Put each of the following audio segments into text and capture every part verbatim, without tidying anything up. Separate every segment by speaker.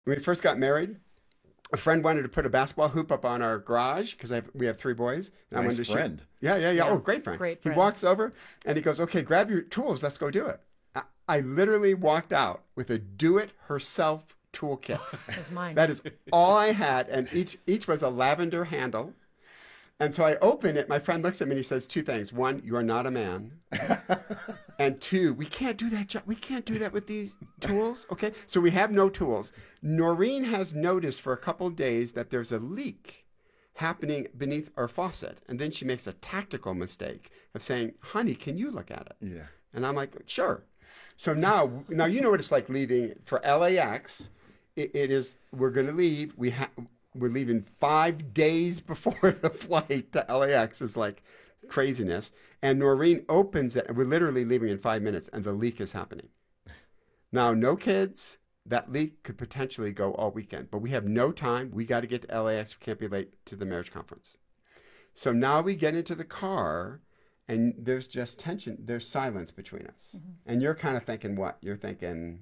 Speaker 1: When we first got married, a friend wanted to put a basketball hoop up on our garage because we have three boys. And I
Speaker 2: Nice
Speaker 1: wanted to shoot.
Speaker 2: friend.
Speaker 1: Yeah, yeah, yeah.
Speaker 3: Yeah,
Speaker 1: Oh, great friend.
Speaker 3: great
Speaker 1: He
Speaker 3: friend.
Speaker 1: walks over and he goes, "Okay, grab your tools. Let's go do it." I, I literally walked out with a do-it-herself toolkit.
Speaker 3: That's mine.
Speaker 1: That is all I had, and each each was a lavender handle. And so I open it. My friend looks at me and he says two things: one, you are not a man, and two, we can't do that job. We can't do that with these tools. Okay, so we have no tools. Noreen has noticed for a couple of days that there's a leak happening beneath our faucet, and then she makes a tactical mistake of saying, "Honey, can you look at it?"
Speaker 2: Yeah.
Speaker 1: And I'm like, "Sure." So now, now you know what it's like leaving for L A X. It, it is we're going to leave. We have. We're leaving five days before the flight to L A X is like craziness. And Noreen opens it, and we're literally leaving in five minutes, and the leak is happening. Now, no kids. That leak could potentially go all weekend, but we have no time. We got to get to L A X. We can't be late to the marriage conference. So now we get into the car, and there's just tension. There's silence between us. Mm-hmm. And you're kind of thinking what? You're thinking...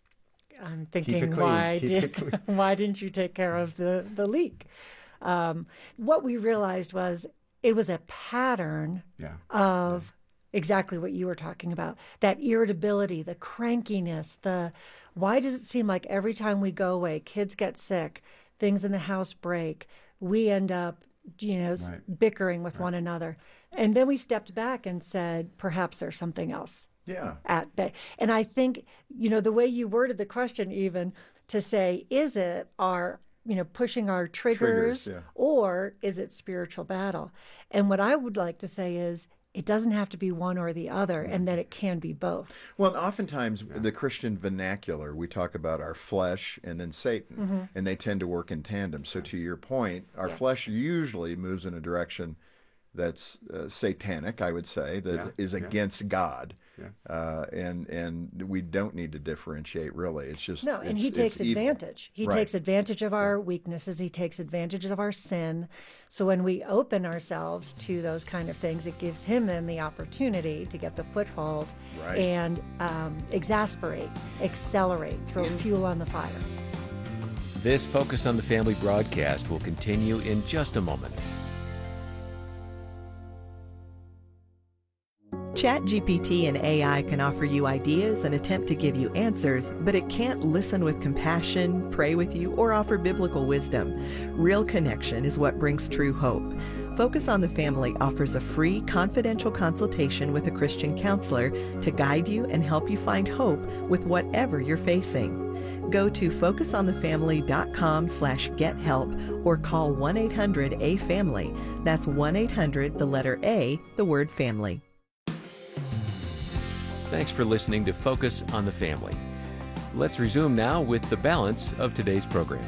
Speaker 3: I'm thinking, why
Speaker 1: Keep
Speaker 3: did
Speaker 1: it clean.
Speaker 3: why didn't you take care of the the leak? Um, what we realized was it was a pattern
Speaker 1: Yeah.
Speaker 3: of exactly what you were talking about. That irritability, the crankiness, the why does it seem like every time we go away, kids get sick, things in the house break, we end up, you know, s-
Speaker 1: Right.
Speaker 3: bickering with one another. And then we stepped back and said, perhaps there's something else
Speaker 2: Yeah.
Speaker 3: at bay. And I think, you know, the way you worded the question, even to say, is it our, you know, pushing our triggers,
Speaker 2: Triggers, yeah.
Speaker 3: or is it spiritual battle? And what I would like to say is, it doesn't have to be one or the other, and that it can be both.
Speaker 2: Well, and oftentimes the Christian vernacular, we talk about our flesh and then Satan, and they tend to work in tandem. So to your point, our
Speaker 3: Yeah.
Speaker 2: flesh usually moves in a direction that's uh, satanic, I would say, that
Speaker 1: Yeah,
Speaker 2: is
Speaker 1: yeah.
Speaker 2: against God.
Speaker 1: Yeah.
Speaker 2: Uh, and and we don't need to differentiate, really. It's just
Speaker 3: No, and
Speaker 2: it's-
Speaker 3: he
Speaker 2: it's
Speaker 3: takes
Speaker 2: evil.
Speaker 3: advantage. He
Speaker 2: Right.
Speaker 3: takes advantage of our weaknesses. He takes advantage of our sin. So when we open ourselves to those kind of things, it gives him then the opportunity to get the foothold
Speaker 2: Right.
Speaker 3: and um, exasperate, accelerate, throw fuel on the fire.
Speaker 4: This Focus on the Family broadcast will continue in just a moment.
Speaker 5: ChatGPT and A I can offer you ideas and attempt to give you answers, but it can't listen with compassion, pray with you, or offer biblical wisdom. Real connection is what brings true hope. Focus on the Family offers a free, confidential consultation with a Christian counselor to guide you and help you find hope with whatever you're facing. Go to focusonthefamily.com slash get help or call one eight hundred A family. That's one eight hundred, the letter A, the word family.
Speaker 4: Thanks for listening to Focus on the Family. Let's resume now with the balance of today's programming.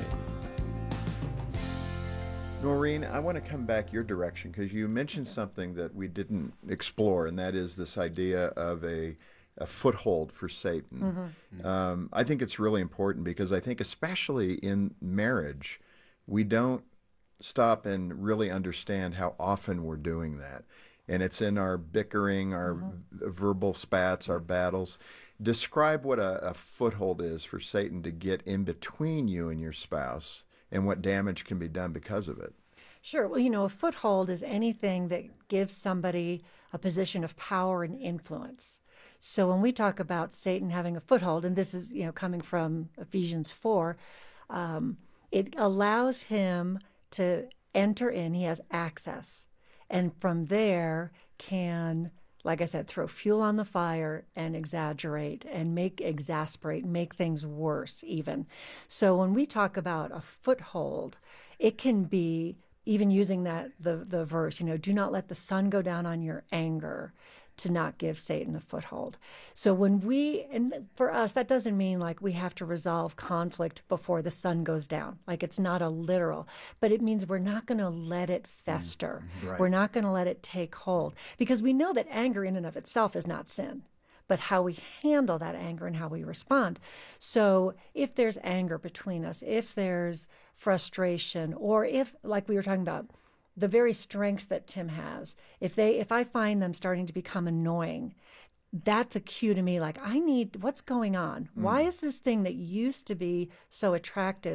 Speaker 2: Noreen, I want to come back your direction because you mentioned something that we didn't explore, and that is this idea of a, a foothold for Satan. Um, I think it's really important because I think, especially in marriage, we don't stop and really understand how often we're doing that. And it's in our bickering, our v- verbal spats, our battles. Describe what a, a foothold is for Satan to get in between you and your spouse, and what damage can be done because of it.
Speaker 3: Sure. Well, you know, a foothold is anything that gives somebody a position of power and influence. So when we talk about Satan having a foothold, and this is, you know, coming from Ephesians four, um, it allows him to enter in. He has access. And from there can, like I said, throw fuel on the fire and exaggerate and make, exasperate, make things worse even. So when we talk about a foothold, it can be even using that, the, the verse, you know, do not let the sun go down on your anger, to not give Satan a foothold. So when we, and for us, that doesn't mean like we have to resolve conflict before the sun goes down. Like it's not a literal, but it means we're not going to let it fester.
Speaker 2: right.
Speaker 3: We're not going to let it take hold, because we know that anger in and of itself is not sin, but how we handle that anger and how we respond. So if there's anger between us, if there's frustration, or if, like we were talking about, the very strengths that Tim has, if they, if I find them starting to become annoying, that's a cue to me, like, I need, what's going on? Why is this thing that used to be so attractive